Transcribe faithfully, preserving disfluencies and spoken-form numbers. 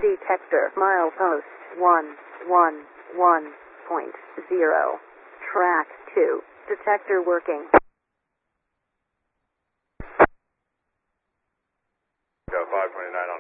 Detector milepost one one one point zero. Track two. Detector working. Go five twenty-nine